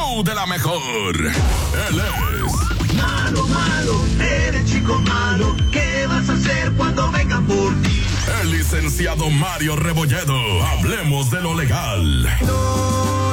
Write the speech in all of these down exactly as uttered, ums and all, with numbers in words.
show de la mejor. Él es... Malo, malo, eres chico malo. ¿Qué vas a hacer cuando vengan por ti? El licenciado Mario Rebolledo. Hablemos de lo legal. Lo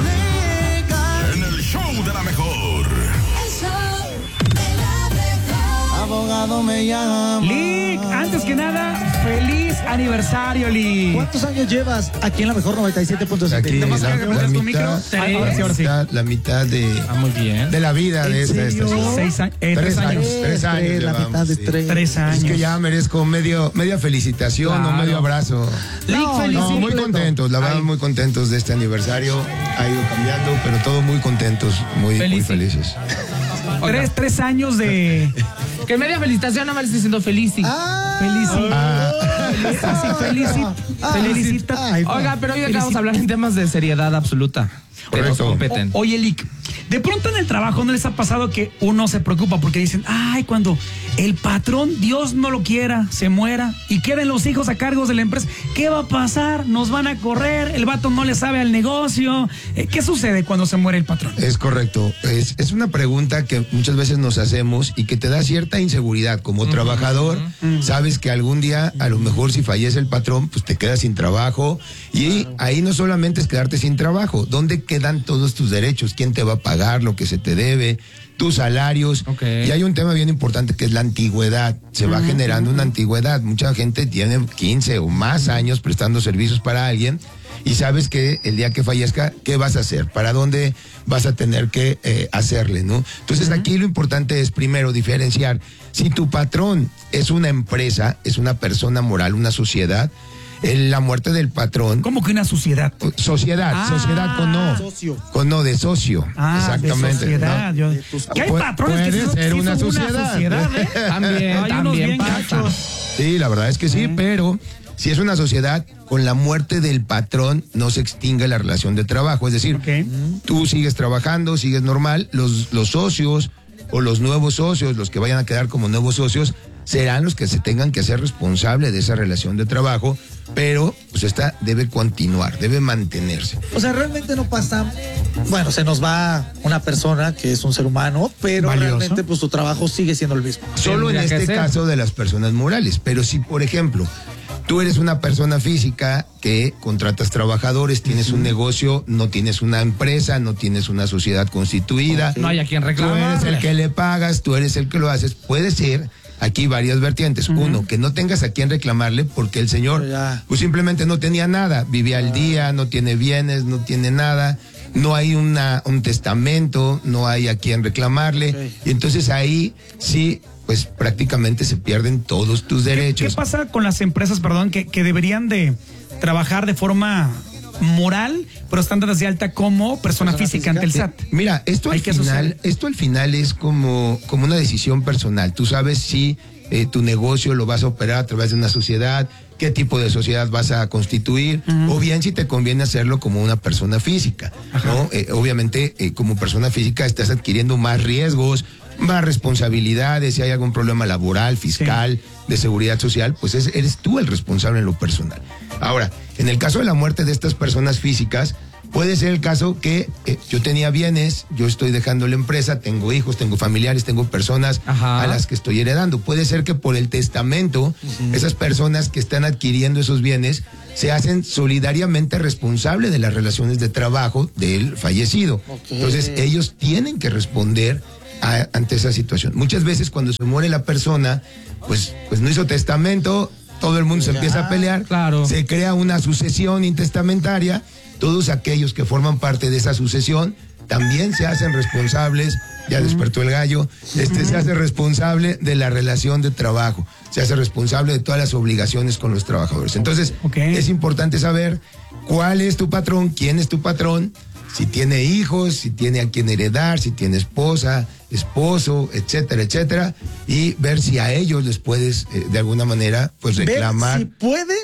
legal. En el show de la mejor. El show de la mejor. Abogado me llama. Lick, antes que nada, feliz aniversario, Lick. ¿Cuántos años llevas aquí en la mejor noventa y siete punto siete? Aquí Nada más la, que la, metas tu mitad, micro. Ahí, ahora sí, ahora sí. la, la mitad de, Ah, muy bien. de la vida de ¿En esta serio? estación. Seis a- eh, tres años. Tres años La llevamos, mitad de sí. tres. Tres años. Es que ya merezco medio, media felicitación Claro. o medio abrazo. Lick, No, feliz No, muy completo. contentos, la verdad, Ay. muy contentos de este aniversario. Ha ido cambiando, pero todos muy contentos, muy, muy Felici. felices. Tres, tres años de... Que media felicitación, nada más le estoy diciendo felici. Ah, Felici- Ah, Así, felici- ah, felicita. ay, Oiga, pero hoy acabamos de hablar en temas de seriedad absoluta. Que nos Correcto. competen. O- Oye, Lick, de pronto en el trabajo no les ha pasado que uno se preocupa porque dicen, ay, cuando el patrón, Dios no lo quiera, se muera y queden los hijos a cargo de la empresa, ¿qué va a pasar? ¿Nos van a correr? ¿El vato no le sabe al negocio? Eh, ¿Qué sucede cuando se muere el patrón? es correcto. Es, es una pregunta que muchas veces nos hacemos y que te da cierta inseguridad. Como trabajador, sabes que algún día, a lo mejor si fallece el patrón, pues te quedas sin trabajo. Y ahí no solamente es quedarte sin trabajo. ¿Dónde quedan todos tus derechos? ¿Quién te va a pagar lo que se te debe? Tus salarios. Ok. Y hay un tema bien importante que es la antigüedad. Se va generando una antigüedad. Mucha gente tiene quince o más años prestando servicios para alguien y sabes que el día que fallezca, ¿qué vas a hacer? ¿Para dónde vas a tener que eh, hacerle, no? Entonces aquí lo importante es primero diferenciar. Si tu patrón es una empresa, es una persona moral, una sociedad, en la muerte del patrón... Como que una sociedad. Sociedad, Ah, sociedad con no. socio. Con no, de socio. Ah, exactamente. de sociedad. ¿no? Yo- De tus- que hay Pu- patrones que puede sí son- ser sí una son sociedad. sociedad, ¿eh? También, Hay unos también bien pasa. gachos. Sí, la verdad es que sí, pero si es una sociedad, con la muerte del patrón no se extingue la relación de trabajo. Es decir, Ok. tú sigues trabajando, sigues normal, los, los socios o los nuevos socios, los que vayan a quedar como nuevos socios, serán los que se tengan que hacer responsable de esa relación de trabajo, pero pues esta debe continuar, debe mantenerse. O sea, realmente no pasa. Bueno, se nos va una persona que es un ser humano, pero Valioso. realmente pues tu trabajo sigue siendo el mismo. Solo en Tendría que este ser. caso de las personas morales. Pero si, por ejemplo, tú eres una persona física que contratas trabajadores, tienes un negocio, no tienes una empresa, no tienes una sociedad constituida. No hay a quien Tú eres el reclamar. que le pagas, tú eres el que lo haces. Puede ser aquí varias vertientes. Uno, que no tengas a quien reclamarle porque el señor Ya. pues simplemente no tenía nada. Vivía al día, no tiene bienes, no tiene nada. No hay una, un testamento, no hay a quien reclamarle. Ok. Y entonces ahí sí, pues prácticamente se pierden todos tus ¿Qué, derechos. qué pasa con las empresas, perdón, que, que deberían de trabajar de forma moral, pero están dadas de alta como persona, Persona física, física. ante el S A T? Mira, esto Hay al que final, asociar. esto al final es como, como una decisión personal. Tú sabes si eh, tu negocio lo vas a operar a través de una sociedad, qué tipo de sociedad vas a constituir, o bien si te conviene hacerlo como una persona física, ¿no? Eh, obviamente, eh, como persona física estás adquiriendo más riesgos, más responsabilidades, si hay algún problema laboral, fiscal, de seguridad social, pues es- eres tú el responsable en lo personal. Ahora, en el caso de la muerte de estas personas físicas, puede ser el caso que eh, yo tenía bienes, yo estoy dejando la empresa, tengo hijos, tengo familiares, tengo personas Ajá. a las que estoy heredando. Puede ser que por el testamento, esas personas que están adquiriendo esos bienes se hacen solidariamente responsables de las relaciones de trabajo del fallecido. Ok. Entonces, ellos tienen que responder a- ante esa situación. Muchas veces cuando se muere la persona, pues, pues no hizo testamento, todo el mundo se Ya, empieza a pelear, claro. se crea una sucesión intestamentaria, todos aquellos que forman parte de esa sucesión también se hacen responsables, ya despertó el gallo, este se hace responsable de la relación de trabajo, se hace responsable de todas las obligaciones con los trabajadores. Entonces, Ok. es importante saber cuál es tu patrón, quién es tu patrón, si tiene hijos, si tiene a quien heredar, si tiene esposa, esposo, etcétera, etcétera, y ver si a ellos les puedes eh, de alguna manera pues Ver reclamar. si puedes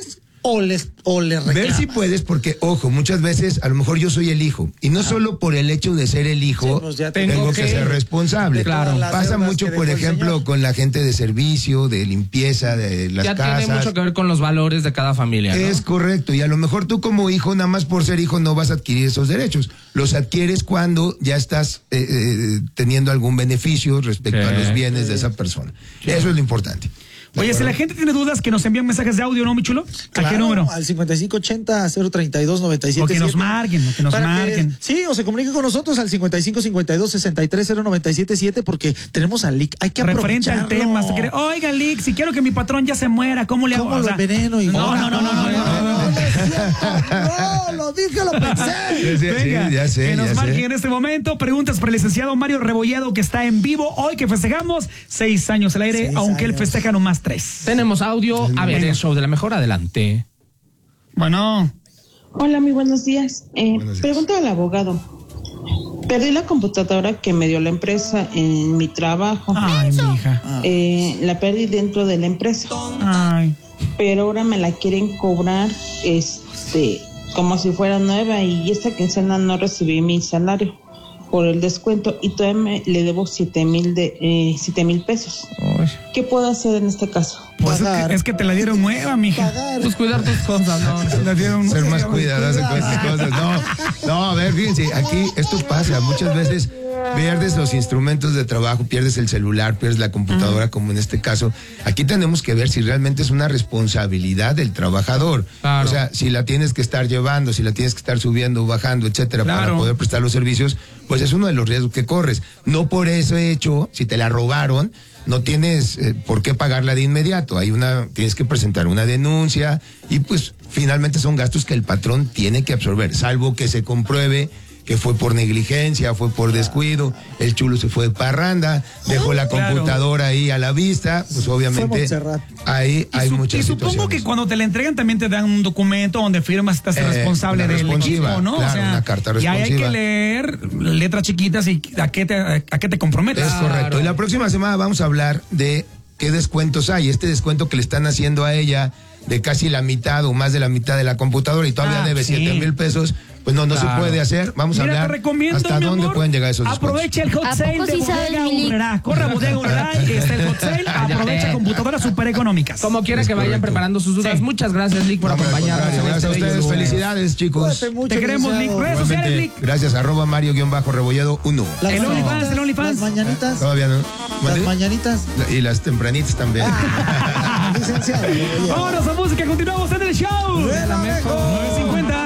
o les, o les reclamas. Ver si puedes, porque, ojo, muchas veces a lo mejor yo soy el hijo. Y no solo por el hecho de ser el hijo, Sí, pues ya tengo, tengo que, que- ser responsable. de todas Claro. las Pasa deudas mucho, que por dejó el ejemplo, señor. con la gente de servicio, de limpieza, de las Ya casas. tiene mucho que ver con los valores de cada familia, ¿no? Es correcto, y a lo mejor tú como hijo, nada más por ser hijo, no vas a adquirir esos derechos. Los adquieres cuando ya estás eh, eh, teniendo algún beneficio respecto Sí. a los bienes de esa persona. Eso es lo importante. ¿De Oye, si acuerdo? la gente tiene dudas, que nos envíen mensajes de audio, ¿no, mi chulo? ¿A Claro, qué número? Al cincuenta y cinco ochenta cero treinta y dos noventa y siete. O que nos marquen, o que nos marquen. Sí, o se comuniquen con nosotros al cincuenta y cinco cincuenta y dos sesenta y tres cero noventa y siete siete porque tenemos al Lick. Hay que Referente al aprovecharlo. tema. quiere- Oiga, Lick, si quiero que mi patrón ya se muera, ¿cómo le hago? ¿Cómo O lo sea, enveneno? Y... No, no, no, no, no, no, no, no. no es cierto. No, lo dije, lo pensé. Sí, sí, Venga, ya sé, que nos ya marquen sé. en este momento. Preguntas para el licenciado Mario Rebolledo, que está en vivo hoy, que festejamos seis años al aire, Seis aunque él años. festeja nomás tres. Tenemos audio. A ver, el show de la mejor, adelante. Bueno, Hola, muy buenos días. Eh, Buenos días. Pregunta al abogado. Perdí la computadora que me dio la empresa en mi trabajo. ay, mi hija. Eh, la perdí dentro de la empresa, Ay. pero ahora me la quieren cobrar este, como si fuera nueva y esta quincena no recibí mi salario por el descuento y todavía me, le debo siete mil de eh, siete mil pesos. Uy. ¿Qué puedo hacer en este caso? Pues es Pagar. que, es que te la dieron nueva, mija. Pagar. Pues cuidar tus cosas, ¿no? Te la dieron Ser más nueva. cuidadoso con estas cosas. No, no, a ver, fíjense, aquí esto pasa. Muchas veces pierdes los instrumentos de trabajo, pierdes el celular, pierdes la computadora, como en este caso. Aquí tenemos que ver si realmente es una responsabilidad del trabajador. Claro. O sea, si la tienes que estar llevando, si la tienes que estar subiendo, bajando, etcétera, para Claro. poder prestar los servicios, pues es uno de los riesgos que corres. No por eso hecho, si te la robaron, no tienes eh, por qué pagarla de inmediato. Hay una, tienes que presentar una denuncia y pues finalmente son gastos que el patrón tiene que absorber, salvo que se compruebe que fue por negligencia, fue por descuido, el chulo se fue de parranda, dejó la Claro. computadora ahí a la vista, pues obviamente Montserrat. ahí Y, hay su- muchas y supongo situaciones. que cuando te la entregan también te dan un documento donde firmas que estás Eh, responsable una del responsiva, equipo, ¿no? claro, una carta y ahí hay responsiva. que leer letras chiquitas y a qué te, a qué te comprometes. Es correcto. Y la próxima semana vamos a hablar de qué descuentos hay. Este descuento que le están haciendo a ella de casi la mitad o más de la mitad de la computadora y todavía Ah, debe sí. siete mil pesos, pues no, no Claro. se puede hacer. Vamos a Mira, te hablar recomiendo, hasta mi dónde amor, pueden llegar esos descuentos. aprovecha el hot ¿A sale poco de sí sabes, Bodega Milik? Urrera. Corre a Bodega Urrera y está el hot sale. Aprovecha computadoras súper económicas. Como quiera Es que vayan correcto. preparando sus dudas. Sí. Muchas gracias, Lick, por No, hombre, al acompañarnos. contrario, en gracias a este ustedes. bello lunes. Felicidades, chicos. Cuídate mucho, Te queremos, Lick. licenciado. Redes sociales, Igualmente, Lick. gracias, arroba Mario-Rebollado uno. Las El mañanitas, OnlyFans, el OnlyFans. Las mañanitas. Todavía no. Las ¿Mande? mañanitas. Y las tempranitas también. Licenciado. Vámonos a música. Continuamos en el show. De la mejor. nueve cincuenta.